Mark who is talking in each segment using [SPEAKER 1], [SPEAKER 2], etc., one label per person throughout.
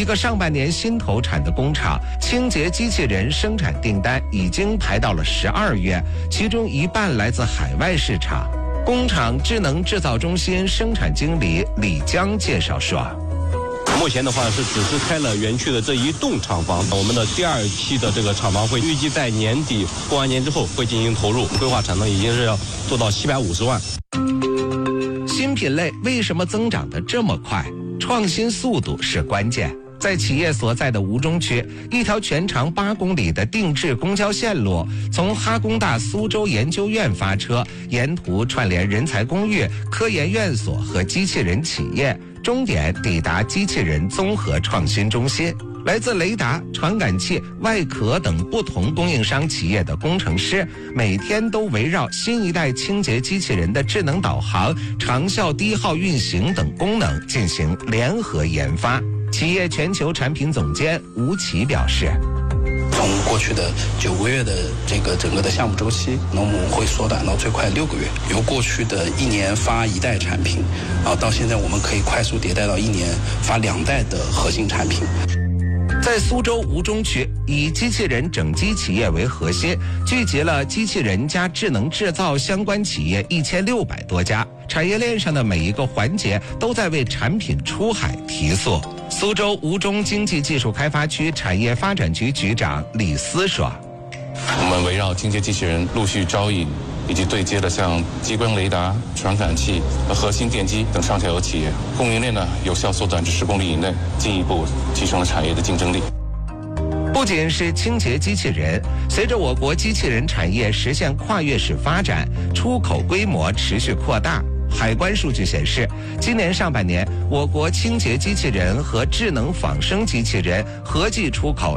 [SPEAKER 1] 一个上半年新投产的工厂清洁机器人生产订单已经排到了12月，其中一半来自海外市场。工厂智能制造中心生产经理李江介绍说，
[SPEAKER 2] 目前的话只是开了园区的这一栋厂房，我们的第2期的这个厂房会预计在年底过完年之后会进行投入，规划产能已经是要做到750万。
[SPEAKER 1] 新品类为什么增长得这么快？创新速度是关键。在企业所在的吴中区，一条全长8公里的定制公交线路，从哈工大苏州研究院发车，沿途串联人才公寓、科研院所和机器人企业，终点抵达机器人综合创新中心。来自雷达、传感器、外壳等不同供应商企业的工程师，每天都围绕新一代清洁机器人的智能导航、长效低耗运行等功能进行联合研发。企业全球产品总监吴奇表示，
[SPEAKER 3] 从过去的9个月的这个整个的项目周期，那我们会缩短到最快6个月。由过去的1年发1代产品，到现在我们可以快速迭代到1年发2代的核心产品。
[SPEAKER 1] 在苏州吴中区，以机器人整机企业为核心，聚集了机器人加智能制造相关企业1600多家，产业链上的每一个环节都在为产品出海提速。苏州吴中经济技术开发区产业发展局局长李思说，
[SPEAKER 4] 我们围绕清洁机器人陆续招引以及对接的像激光雷达、传感器和核心电机等上下游企业，供应链呢有效缩短至10公里以内，进一步提升了产业的竞争力。
[SPEAKER 1] 不仅是清洁机器人，随着我国机器人产业实现跨越式发展，出口规模持续扩大。海关数据显示，今年上半年，我国清洁机器人和智能仿生机器人合计出口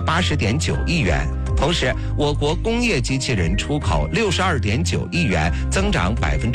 [SPEAKER 1] 180.9亿元。同时，我国工业机器人出口62.9亿元，增长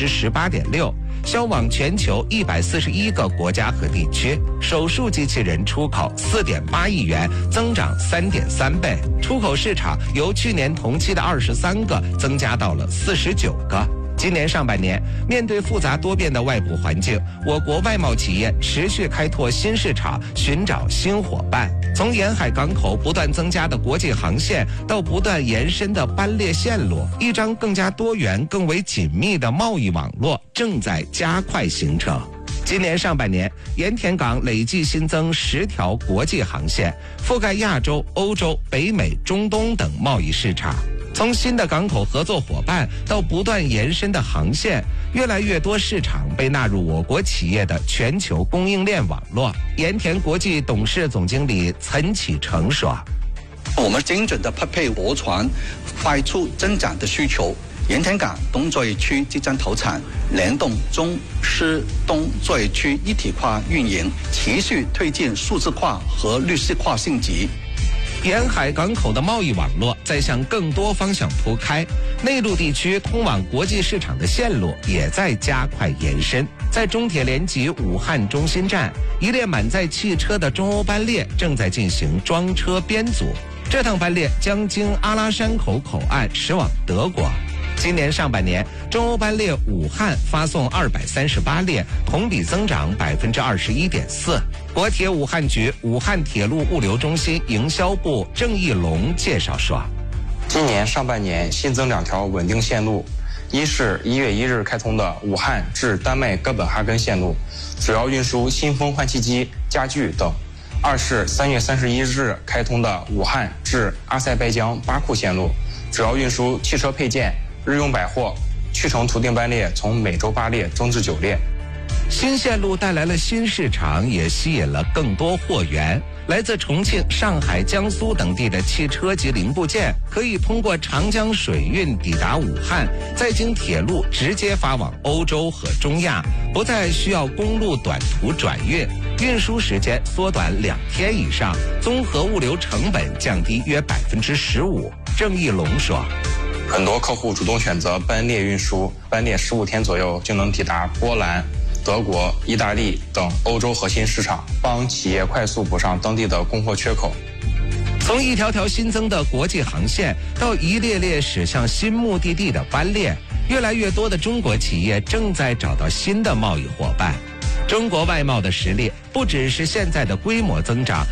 [SPEAKER 1] 18.6%，销往全球141个国家和地区。手术机器人出口4.8亿元，增长3.3倍，出口市场由去年同期的23个增加到了49个。今年上半年，面对复杂多变的外部环境，我国外贸企业持续开拓新市场，寻找新伙伴。从沿海港口不断增加的国际航线，到不断延伸的班列线路，一张更加多元、更为紧密的贸易网络正在加快形成。今年上半年，盐田港累计新增10条国际航线，覆盖亚洲、欧洲、北美、中东等贸易市场。从新的港口合作伙伴到不断延伸的航线，越来越多市场被纳入我国企业的全球供应链网络。盐田国际董事总经理岑启成说，
[SPEAKER 5] 我们精准的匹配货船快速增长的需求。盐田港东作业区即将投产，联动中西东作业区一体化运营，持续推进数字化和绿色化升级。
[SPEAKER 1] 沿海港口的贸易网络在向更多方向铺开，内陆地区通往国际市场的线路也在加快延伸。在中铁联集武汉中心站，一列满载汽车的中欧班列正在进行装车编组，这趟班列将经阿拉山口口岸驶往德国。今年上半年，中欧班列武汉发送238列，同比增长21.4%。国铁武汉局武汉铁路物流中心营销部郑义龙介绍说，
[SPEAKER 6] 今年上半年新增2条稳定线路，一是1月1日开通的武汉至丹麦哥本哈根线路，主要运输新风换气机、家具等；二是3月31日开通的武汉至阿塞拜疆巴库线路，主要运输汽车配件、日用百货。去程途定班列从每周8列增至9列。
[SPEAKER 1] 新线路带来了新市场，也吸引了更多货源。来自重庆、上海、江苏等地的汽车及零部件，可以通过长江水运抵达武汉，再经铁路直接发往欧洲和中亚，不再需要公路短途转运，运输时间缩短2天以上，综合物流成本降低约15%。郑义龙说，
[SPEAKER 6] 很多客户主动选择班列运输，班列15天左右就能抵达波兰、德国、意大利等欧洲核心市场，帮企业快速补上当地的供货缺口。
[SPEAKER 1] 从一条条新增的国际航线到一列列驶向新目的地的班列，越来越多的中国企业正在找到新的贸易伙伴。中国外贸的实力不只是现在的规模增长，